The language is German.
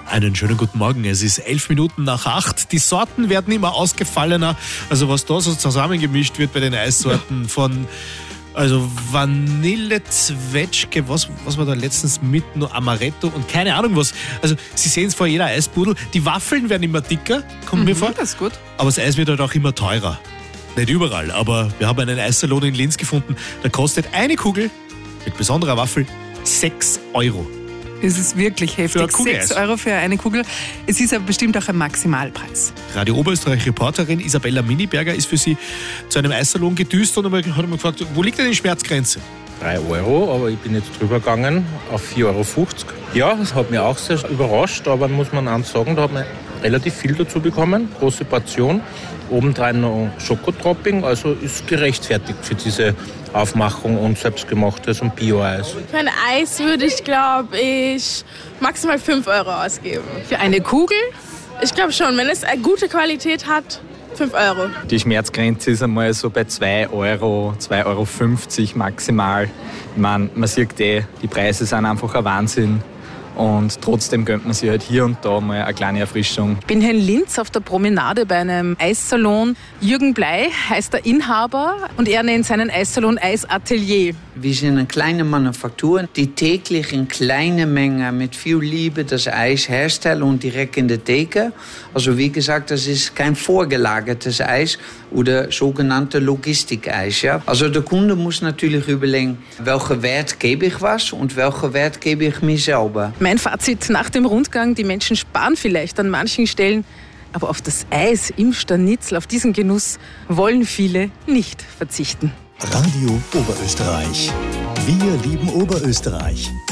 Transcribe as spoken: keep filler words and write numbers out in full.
Einen schönen guten Morgen. Es ist elf Minuten nach acht. Die Sorten werden immer ausgefallener. Also was da so zusammengemischt wird bei den Eissorten von also Vanille, Zwetschge, was, was war da letztens mit, nur Amaretto und keine Ahnung was. Also Sie sehen es vor jeder Eisbudel. Die Waffeln werden immer dicker, kommt mhm, mir vor. Das ist gut. Aber das Eis wird halt auch immer teurer. Nicht überall, aber wir haben einen Eissalon in Linz gefunden. Da kostet eine Kugel mit besonderer Waffel sechs Euro. Das ist wirklich heftig. sechs Euro für eine Kugel. Es ist aber bestimmt auch ein Maximalpreis. Radio Oberösterreich-Reporterin Isabella Miniberger ist für Sie zu einem Eissalon gedüst und hat einmal gefragt, wo liegt denn die Schmerzgrenze? drei Euro, aber ich bin jetzt drüber gegangen auf vier Euro fünfzig. Ja, das hat mich auch sehr überrascht, aber muss man eins sagen, da hat man relativ viel dazu bekommen, große Portion. Obendrein noch Schokotopping, also ist gerechtfertigt für diese Aufmachung und selbstgemachtes und Bio-Eis. Für ein Eis würde ich, glaube ich, maximal fünf Euro ausgeben. Für eine Kugel? Ich glaube schon, wenn es eine gute Qualität hat, fünf Euro. Die Schmerzgrenze ist einmal so bei zwei Euro, zwei Euro fünfzig maximal. Ich meine, man sieht eh, die Preise sind einfach ein Wahnsinn. Und trotzdem gönnt man sich halt hier und da mal eine kleine Erfrischung. Ich bin hier in Linz auf der Promenade bei einem Eissalon. Jürgen Blei heißt der Inhaber und er nennt seinen Eissalon Eisatelier. Wir sind eine kleine Manufaktur, die täglich in kleiner Menge mit viel Liebe das Eis herstellen und direkt in der Theke. Also wie gesagt, das ist kein vorgelagertes Eis oder sogenannte Logistikeis. Ja? Also der Kunde muss natürlich überlegen, welchen Wert gebe ich was und welchen Wert gebe ich mir selber. Mein Fazit nach dem Rundgang, die Menschen sparen vielleicht an manchen Stellen, aber auf das Eis im Stanitzel, auf diesen Genuss wollen viele nicht verzichten. Radio Oberösterreich. Wir lieben Oberösterreich.